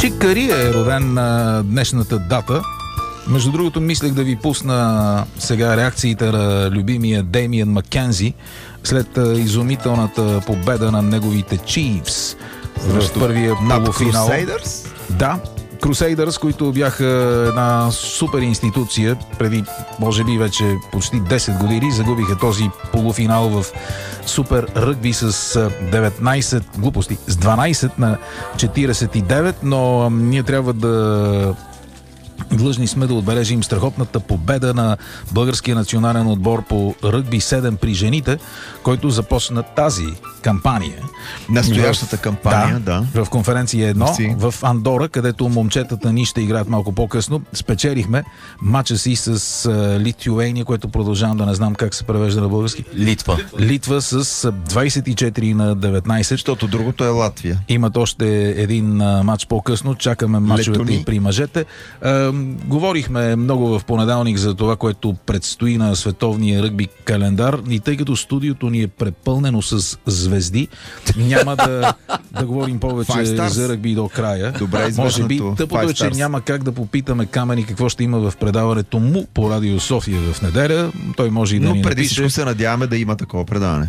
Чик Кари е роден на днешната дата. Между другото, мислех да ви пусна сега реакциите на любимия Деймиан Маккензи след изумителната победа на неговите Chiefs в първия полуфинал. Crusaders? Да, Crusaders, които бяха една супер институция преди, може би, вече почти 10 години. Загубиха този полуфинал в супер ръгби с 19 глупости, с 12 на 49, но ние трябва да длъжни сме да отбележим страхотната победа на българския национален отбор по ръгби 7 при жените, който започна тази кампания. Настоящата кампания, да. В конференция 1 в Андора, където момчетата ни ще играят малко по-късно. Спечелихме матча си с Литюейния, което продължавам да не знам как се превежда на български. Литва с 24 на 19. Защото другото е Латвия. Имат още един матч по-късно. Чакаме матчовете и при мъжете. Говорихме много в понеделник за това, което предстои на световния ръгби календар, и тъй като студиото ни е препълнено с звезди, няма да говорим повече за ръгби до края. Добре, може би тъпото е, че няма как да попитаме Камени какво ще има в предаването му по Радио София в неделя. Той може и да ни напише. Но преди всичко се надяваме да има такова предаване.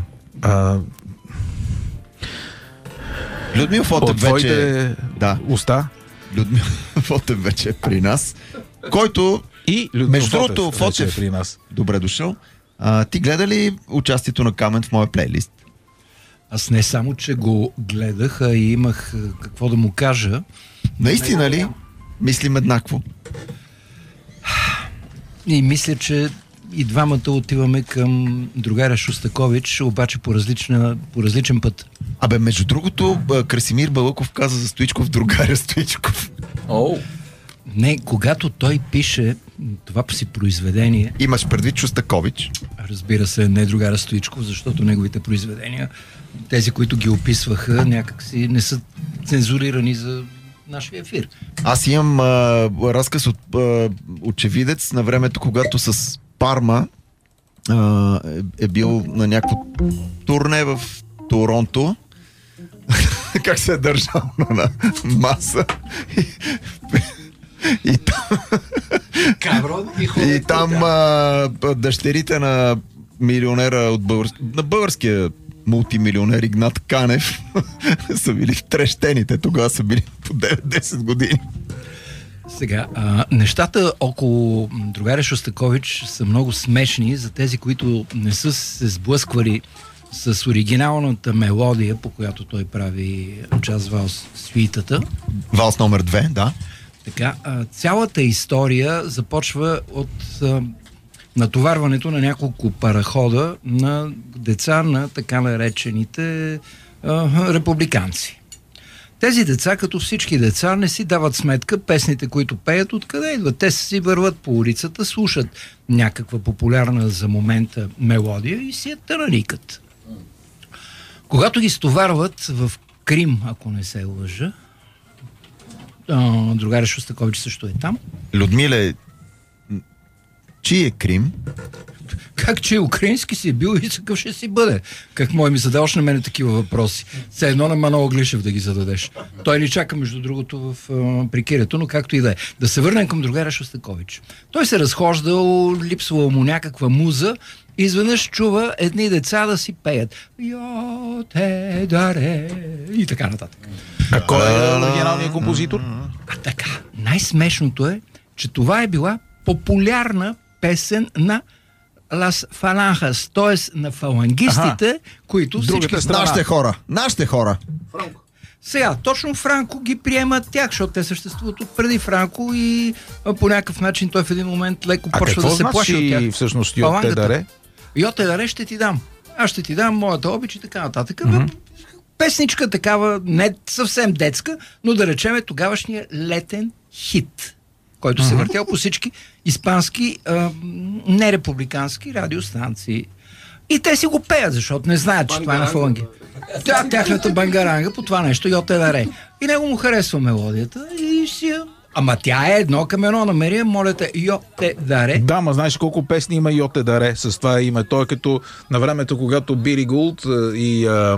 Людмил Фотев вече... уста. Людмил Фотев вече е при нас, който и между другото Фотев е при нас. Добре дошъл. Ти гледа ли участието на Камен в моя плейлист? Аз не само, че го гледах, а и имах какво да му кажа. Наистина ли? Мислим еднакво. И мисля, че и двамата отиваме към другаря Шостакович, обаче по различен път. Абе, между другото, Красимир Балъков каза за Стоичков другаря Стоичков. Не, когато той пише това си произведение... Имаш предвид Шостакович? Разбира се, не другаря Стоичков, защото неговите произведения, тези, които ги описваха, някакси не са цензурирани за нашия ефир. Аз имам разказ от очевидец на времето, когато с Парма е бил на някакво турне в Торонто. Как се е държал на маса. И там дъщерите на милионера от на българския мултимилионер Игнат Канев са били втрещените. Тогава са били по 9-10 години. Сега, нещата около другаря Шостакович са много смешни за тези, които не са се сблъсквали с оригиналната мелодия, по която той прави джаз валс свитата. Валс номер 2, да. Така, цялата история започва от натоварването на няколко парахода на деца на така наречените републиканци. Тези деца, като всички деца, не си дават сметка песните, които пеят, откъде идват. Те си върват по улицата, слушат някаква популярна за момента мелодия и си я тараникат. Когато ги стоварват в Крим, ако не се лъжа, другаря Шостакович също е там. Людмиле, чий е Крим? Как че украински си бил и такъв ще си бъде? Как ми задаваш на мене такива въпроси? Все едно на Манол Глишев да ги зададеш. Той ни чака, между другото, в прикирето, но както и да е. Да се върнем към другаря Шостакович. Той се разхождал, липсвала му някаква муза, и изведнъж чува едни деца да си пеят. Йо те даре и така нататък. А кой е оригиналният композитор? Така. Най-смешното е, че това е била популярна песен на Лас Фаланхас, т.е. на фалангистите, които всички... Нашите хора. Франко. Сега, точно Франко ги приемат тях, защото те съществуват от преди Франко и по някакъв начин той в един момент леко почва да се плаши от тях. Всъщност Йоте даре? Йоте даре ще ти дам. Аз ще ти дам моята обич и така нататък. Песничка такава, не съвсем детска, но да речеме тогавашния летен хит, който се въртял по всички испански, нерепубликански радиостанции. И те си го пеят, защото не знаят, че това е на фаланги. Тяхната бангаранга по това нещо, Йоте даре. И него му харесва мелодията и си... Ама тя е едно към едно, намеря, моля те, Йоте даре. Да, ма знаеш колко песни има Йоте даре с това име. Той е като на времето, когато Бири Гулд и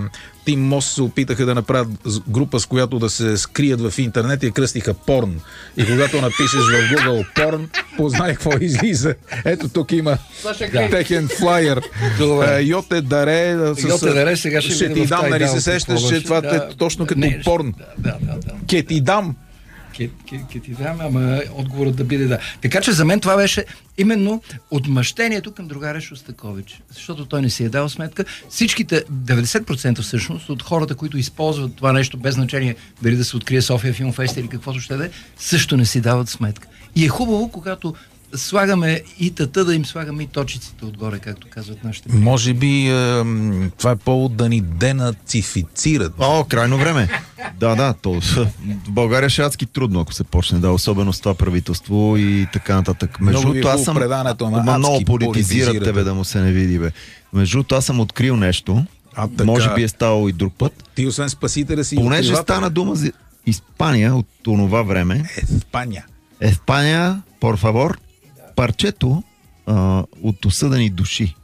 Тим Мос се опитаха да направят група, с която да се скрият в интернет и я кръстиха Порн. И когато напишеш в Google Порн, познай какво излиза. Ето тук има техен флайер. Йоте Даре. Сега ще ти дам, нали се сещаш, че това е точно като Порн. Ке ти дам. Ке ти дам, ама отговорът да биде да. Така че за мен това беше именно отмъщението към другаря Шостакович. Защото той не си е дал сметка. Всичките, 90% всъщност, от хората, които използват това нещо, без значение дали да се открие София Филмфест или каквото ще да е, също не си дават сметка. И е хубаво, когато слагаме и тата, да им слагаме и точиците отгоре, както казват нашите приятели. Може би това е повод да ни денацифицират. Крайно време. Да, то в България ще е адски трудно, ако се почне, да, особено с това правителство и така нататък. Между другото, аз съм много политизират тебе да му се не види, бе. Между другото, аз съм открил нещо. Може би е ставало и друг път. Ти освен спасителя си... Понеже стана дума за Испания от онова време. Испания, por favor, парчето от осъдени души.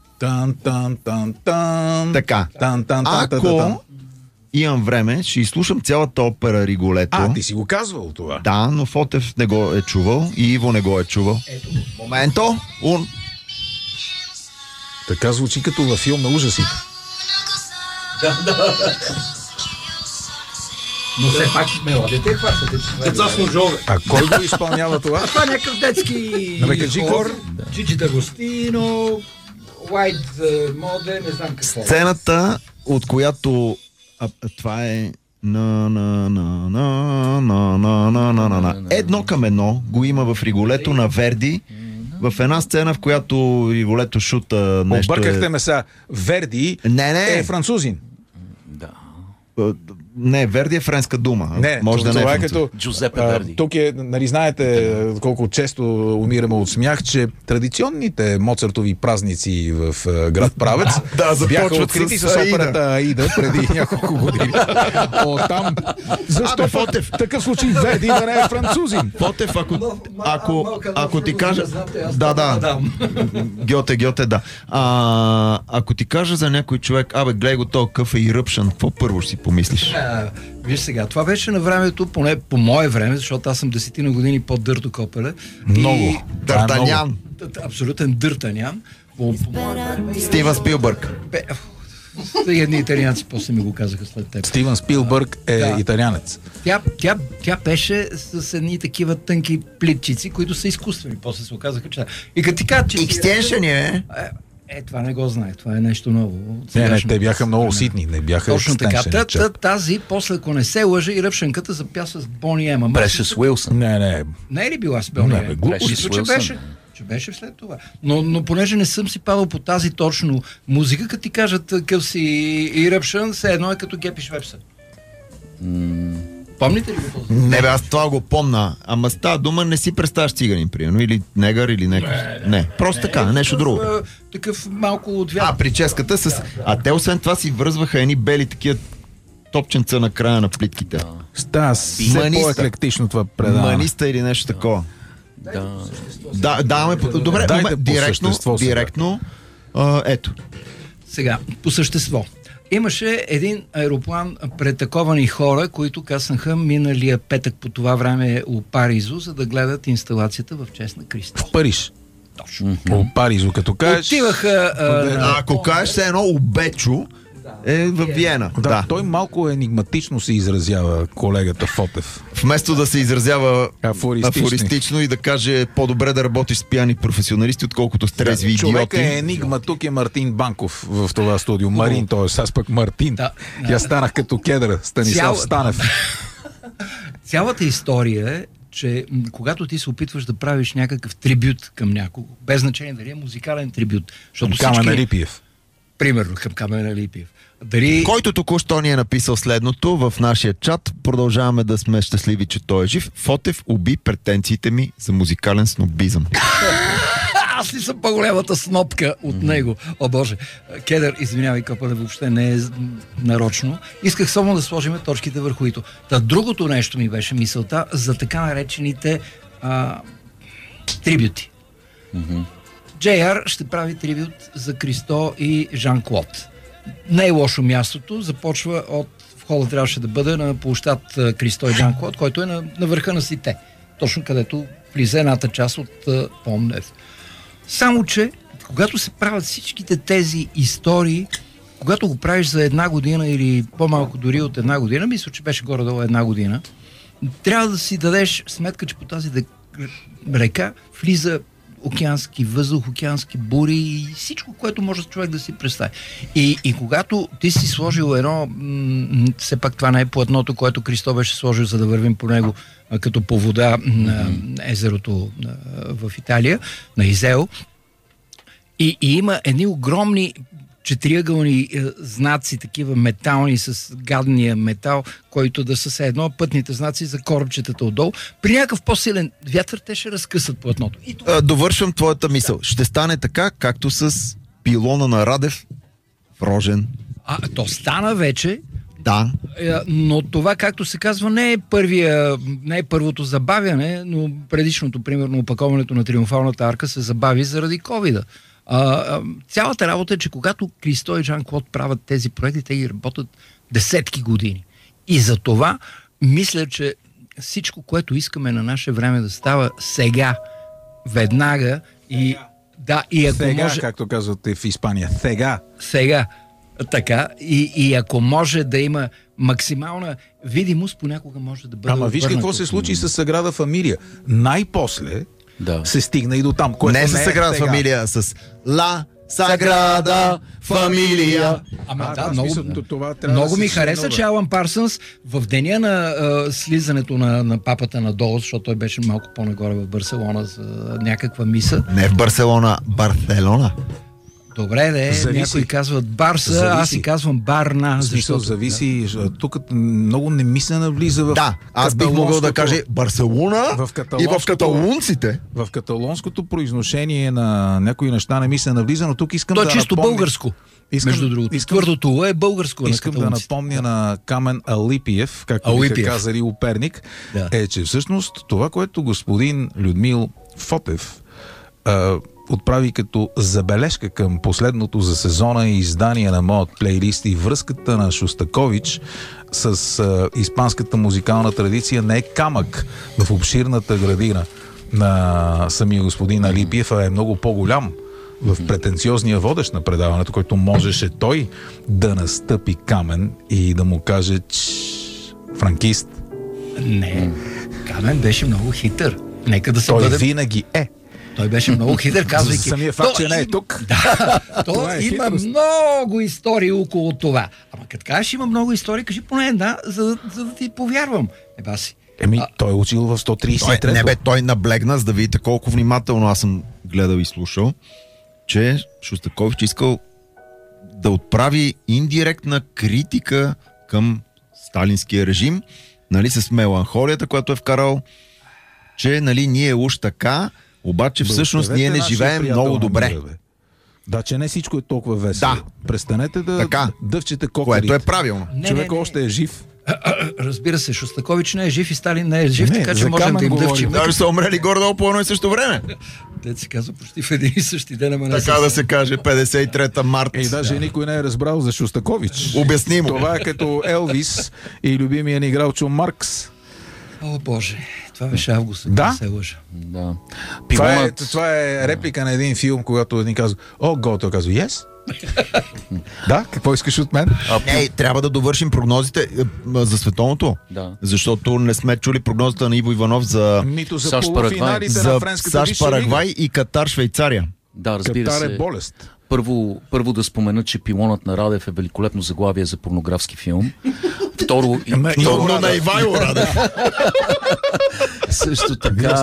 Така. Ако имам време, ще изслушам цялата опера Риголето. Ти си го казвал това? Да, но Фотев не го е чувал и Иво не го е чувал. Моменто! Така звучи като във филм на ужасите. Но все пак мелодията е хващате. Деца с ножове. А кой го изпълнява това? Това е някакъв детски хор. Чичи Д'Агостино, White Mode, не знам какво. Сцената, от която това е едно към едно го има в Риголето на Верди. В една сцена, в която Риголето шута нещо... Объркахте ме са. Верди е французин. Не, Верди е френска дума. Не, може да не това е като Джузепе Верди. Тук е, нали знаете колко често умираме от смях, че традиционните моцартови празници в град Правец бяха открити с операта Аида преди няколко години. Оттам, защо в такъв случай Верди да не е французин? Фотев, ако ти кажа... Гьоте, да. Ако ти кажа за някой човек, гледай го този къв и ръпшан, какво първо ще си помислиш? Виж сега, това беше на времето, поне по мое време, защото аз съм 10 години под Дърто Копеле. Много. Д'Артанян. Абсолютен Д'Артанян. По мое време. Стивън Спилбърг. Едни италианци после ми го казаха след теб. Стивън Спилбърг е италианец. Тя беше с едни такива тънки плитчици, които са изкуствени. После се оказаха, че... И като ти кажа, че... Екстеншън е... Това не го знае. Това е нещо ново. Не, те бяха много уситни. Не бяха точно така. Тази, после, ако не се лъжа, и ръпшенката запя с Бони Ема. Прешес Уилсън. Не е ли била с Бони Ема? Че беше след това. Но понеже не съм си падал по тази точно музика, като ти кажат къв си и ръпшън, все едно е като Гепиш Вепса. Помните ли го този? Не бе, аз това го помна. Ама с тази дума не си представяш циганин, примерно. Или негър, или някакъв. Не, просто така, нещо друго. Такъв малко отвят. Прическата с... те освен това си връзваха едни бели такива топченца на края на плитките. Все по-еклектично това предаване. Маниста или нещо такова. Даваме... Добре, директно. Ето. Сега, по същество. Имаше един аероплан претаковани хора, които кацнаха миналия петък по това време у Паризо, за да гледат инсталацията в чест на Кристо. В Париж. Точно. У Паризо, като кажеш... Отиваха... Ако кажеш едно Обечо, е в Виена. Да, той малко енигматично се изразява, колегата Фотев. Вместо да се изразява афористично и да каже по-добре да работиш с пияни професионалисти, отколкото с трезви идиоти. Човека е енигма, тук е Мартин Банков в това студио. Марин, т.е. аз пък Мартин. Я станах като кедра, Станислав Станев. Цялата история е, че когато ти се опитваш да правиш някакъв трибют към някого, без значение дали е музикален трибют, към Камен Липиев. Примерно към Камен Липиев. Който току-що ни е написал следното в нашия чат, продължаваме да сме щастливи, че той е жив. Фотев уби претенциите ми за музикален снобизъм. Аз ли съм по-голямата снопка от него? О, Боже. Кедър, извинявай, Копале, въобще не е нарочно. Исках само да сложим точките върху ито. Другото нещо ми беше мисълта за така наречените трибюти. JR ще прави трибют за Кристо и Жан-Клод. Не е лошо мястото, започва от входа трябваше да бъде на площад Кристой Джан Клод, който е на върха на Сите, точно където влиза едната част от Помнев. Само, че когато се правят всичките тези истории, когато го правиш за една година или по-малко дори от една година, мисля, че беше горе-долу една година, трябва да си дадеш сметка, че по тази река влиза океански въздух, океански бури и всичко, което може човек да си представи. И когато ти си сложил едно, все пак това не е платното, което Кристо беше сложил, за да вървим по него като по вода на езерото в Италия, на Изео, и има едни огромни четириъгълни знаци, такива метални с гадния метал, който да са едно пътните знаци за корабчетата отдолу. При някакъв по-силен вятър те ще разкъсат платното. Довършвам твоята мисъл. Ще стане така, както с пилона на Радев в Рожен. То стана вече. Да. Но това, както се казва, не е първото забавяне, но предишното, примерно, опаковането на Триумфалната арка се забави заради ковида. Цялата работа е, че когато Кристо и Жан Клод правят тези проекти, те ги работят десетки години. И за това мисля, че всичко, което искаме на наше време да става сега, веднага и ако сега, може... както казвате в Испания. Сега. Така. И ако може да има максимална видимост, понякога може да бъде... Ама виж какво се случи с Саграда Фамилия. Най-после се стигна и до там. Не с Саграда Фамилия, с Ла Саграда Фамилия. Много ми хареса, че Алан Парсънс в деня на слизането на папата надолу, защото той беше малко по-нагоре в Барселона за някаква миса. Не в Барселона, Барселона. Добре, някои казват Барса, аз си казвам Барна. Защото зависи. Тук много немислена влиза в... Да, аз бих могъл да кажа Барселона и в каталунците. В каталонското произношение на някои неща немислена влиза, но тук искам да напомня... То е чисто българско. Между другото. Твърдото е българско. Искам да напомня на Камен Алипиев, както биха казали у Перник, е, че всъщност това, което господин Людмил Фотев отправи като забележка към последното за сезона и издание на моят плейлист и връзката на Шостакович с испанската музикална традиция не е камък в обширната градина на самия господин Алипиев, а е много по-голям в претенциозния водещ на предаването, който можеше той да настъпи Камен и да му каже франкист. Не, Камен беше много хитър. Нека да се той винаги е. Той беше много хитър, казвайки... Самия факт, че не е тук. Да, има много истории около това. Ама като кажеш има много истории, кажи поне една, за да ти повярвам. Баси. Той е учил в 133. Той наблегна, за да видите колко внимателно аз съм гледал и слушал, че Шостакович искал да отправи индиректна критика към сталинския режим, нали, с меланхолията, която е вкарал, че, нали, ние уж така, обаче всъщност ние не живеем много добре. Да, че не всичко е толкова весело. Да. Престанете да дъвчете кокарите. Което е правилно. Човек още е жив. Разбира се, Шостакович не е жив и Сталин не е жив, така че можем да им дъвчим. Даже са умрели горе-долу по едно и също време. Те се казва почти в един и същи ден, ама не така да се каже, 53 март. И даже никой не е разбрал за Шостакович. Обяснимо. Това е като Елвис и любимия ни Граучо Маркс. О, Боже, това беше август, да? се лъжа. Да. Това е реплика на един филм, когато един казва, той казва, yes? Да, какво искаш от мен? Трябва да довършим прогнозите за световното. Да. Защото не сме чули прогнозата на Иво Иванов за полуфиналите на френската САЩ, Парагвай и Катар, Швейцария. Да, разбира Катар се. Е болест. Първо да спомена, че Пилонът на Радев е великолепно заглавие за порнографски филм. Второ, на Ивайло Радев. Също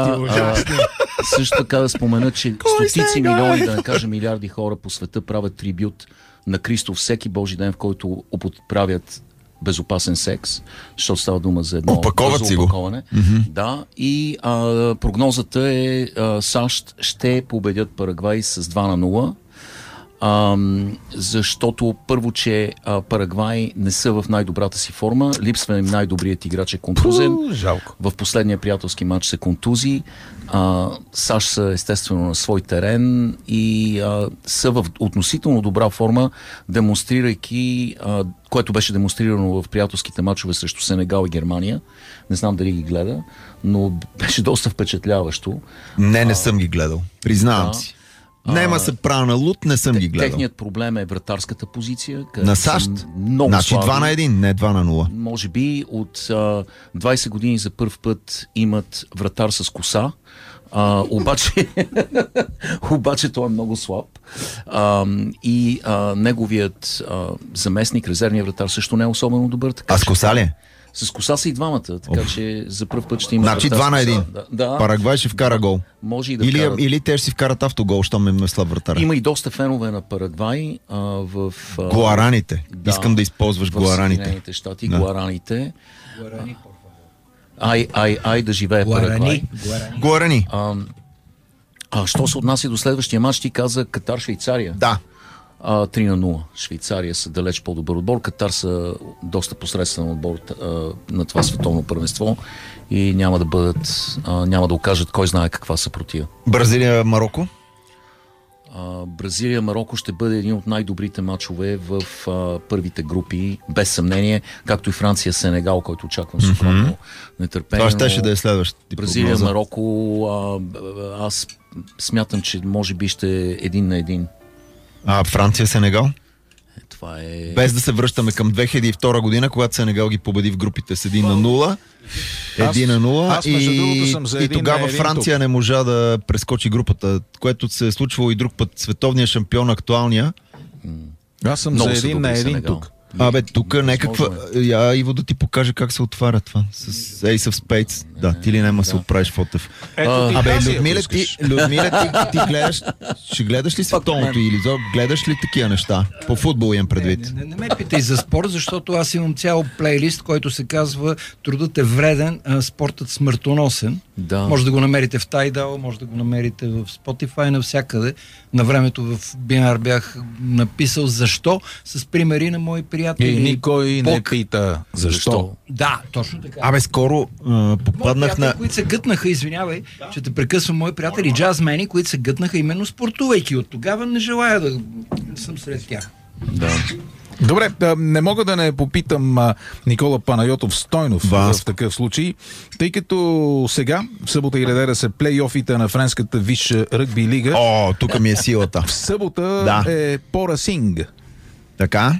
така да спомена, че стотици милиони, да не кажа милиарди хора по света правят трибют на Кристо всеки Божи ден, в който употребяват безопасен секс, защото става дума за едно опаковане. Да, и прогнозата е САЩ ще победят Парагвай с 2-0. Защото първо, че Парагвай не са в най-добрата си форма, липсва им най-добрият играч е контузен. Жалко. В последния приятелски матч се контузи. САЩ са естествено на свой терен и са в относително добра форма, демонстрирайки, което беше демонстрирано в приятелските матчове срещу Сенегал и Германия. Не знам дали ги гледа, но беше доста впечатляващо. Не съм ги гледал. Признавам си. Нема се правя на луд, не съм ги гледал. Техният проблем е вратарската позиция. На САЩ? Значи 2-1, не 2-0. Може би от 20 години за първ път имат вратар с коса. Обаче той е много слаб. И неговият заместник, резервният вратар, също не е особено добър. А с коса ли? С коса са и двамата, така че за първ път ще има... Значи 2-1. Да. Парагвай ще вкара гол. Може и да или те ще си вкарат автогол, щом е слаб вратар. Има и доста фенове на Парагвай в... Гуараните. Искам да използваш гуараните. В Съединените щати, гуараните. Ай да живее Парагвай. Гуарани. Що се отнася до следващия матч, ти каза Катар-Швейцария. Да. 3-0. Швейцария са далеч по-добър отбор. Катар са доста посредствен отбор на това световно първенство и няма да окажат кой знае каква съпротива. Бразилия-Марокко? Бразилия-Марокко ще бъде един от най-добрите матчове в първите групи, без съмнение, както и Франция-Сенегал, който очаквам с огромно нетърпение. Това ще да е следващата. Бразилия-Марокко, аз смятам, че може би ще е 1-1. Франция-Сенегал? Това е... Без да се връщаме към 2002 година, когато Сенегал ги победи в групите с 1-0. 1-0 и тогава Франция не можа да прескочи групата, което се е случвало и друг път. Световния шампион, актуалния. Аз съм много за 1-1 тук. Тук някаква... Иво да ти покаже как се отваря това. С Ace of Spades. Да, ти ли няма се оправиш, Фотев. Людмила, ти гледаш... Ще гледаш ли световното или гледаш ли такива неща? По футбол имам предвид. Не ме питай за спорт, защото аз имам цял плейлист, който се казва Трудът е вреден, спортът смъртоносен. Да. Може да го намерите в Tidal, може да го намерите в Spotify, навсякъде. На времето в BNR бях написал защо, с примери на мои приятели. И никой не пита защо. Да, точно така. Скоро попаднах на... които се гътнаха, извинявай, че те прекъсвам, мои приятели джазмени, които се гътнаха именно спортувайки. От тогава не желая да съм сред тях. Да. Добре, не мога да не попитам Никола Панайотов Стойнов в такъв случай, тъй като сега, в събота и неделя са плейофите на френската висша ръгби лига. Тук ми е силата. В събота е по Расинг. Така?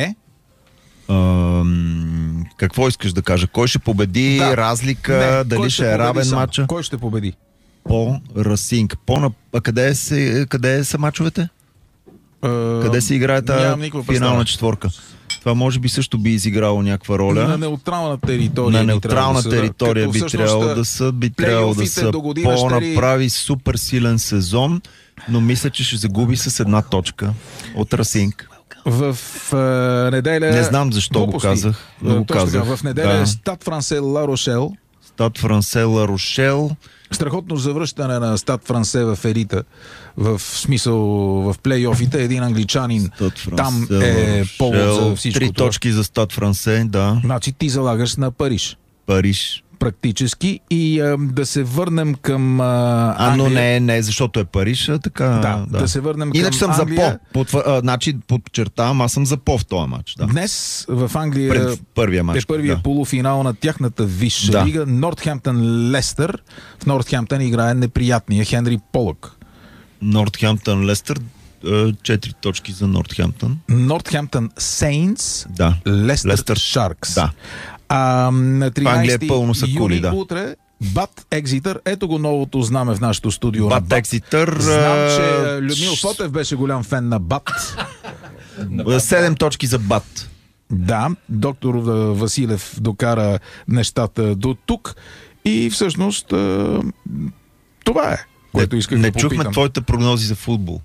Какво искаш да кажа? Кой ще победи? Разлика? Дали ще е равен матча? Кой ще победи? По Расинг. Къде са матчовете? Къде се играе тази финална четворка? Това може би също би изиграло някаква роля. На неутрална територия. На неутрална територия би трябвало да са по-направи супер силен сезон, но мисля, че ще загуби с 1 точка от Расинг. В неделя... Не знам защо го казах. В неделя е Стад Франсе Ла Рошел. Стад Франсе Ла Рошел. Страхотно завръщане на Стад Франсе в елита. В смисъл в плейофите. Един англичанин там е повод за всичко 3 точки за Стад Франсе, да. Значи ти залагаш на Париж. Практически. И да се върнем към Англия. Но не, защото е Париж, така... Да се върнем иначе към Англия. Съм за по. Значи, подчертавам, аз съм за по в този матч. Да. Днес в Англия първия матч, е първия полуфинал на тяхната висша лига. Нортхемптън Лестър. В Нортхемптън играе неприятния Хенри Полък. Нортхемптън Лестър. 4 точки за Нортхемптън. Нортхемптън Сейнтс. Лестър Шаркс. Да. На 13 юни утре Бат Екзитър. Ето го новото знаме в нашото студио. Бат Екзитър. Знам, че Людмил Фотев беше голям фен на Бат. 7 точки за Бат. Да, доктор Василев докара нещата до тук и всъщност това е, което исках да попитам. Не чухме твоите прогнози за футбол.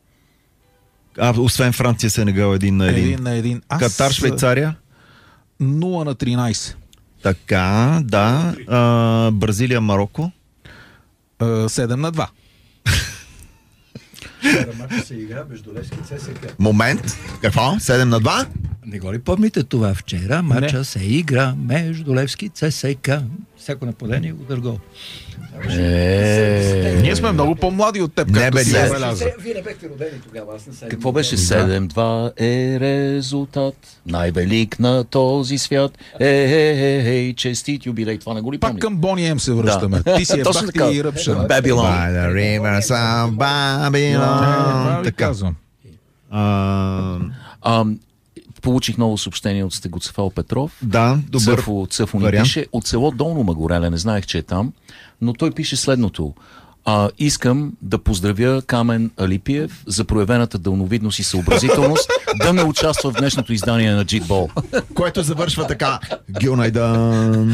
Освен Франция, Сенегал 1-1. Катар, Швейцария? 0-13. Така, да. Бразилия, Марокко? 7-2. Вчера мача се игра между Левски и ЦСКА. Момент. Какво? 7-2? Не го ли помните това? Вчера мача се игра между Левски и ЦСКА. Всяко нападение удар гол. Ние сме много по-млади от теб, както си забеляза. Вие не бехте родени тогава, аз не съм. Какво беше 7-2 е резултат, най-велик на този свят. Честит юбилей, това не го ли помни? Пак към Бони Ем се връщаме. Ти си Ебахти и Ръпшан. Бабилон. By the rivers of Babylon. Така. Получих ново съобщение от Стегоцефал Петров. Да, добър Цъфо ни пише от село Долно Магореле, не знаех, че е там, но той пише следното. Искам да поздравя Камен Алипиев за проявената дълновидност и съобразителност да не участва в днешното издание на Джитбол. Което завършва така. Гюнайдан.